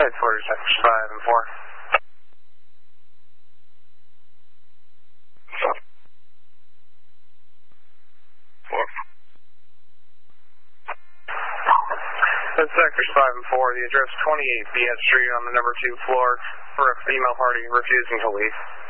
Headquarters, sectors 5 and 4. That's sectors 5 and 4. The address 28 Beat Street on the number 2 floor for a female party refusing to leave.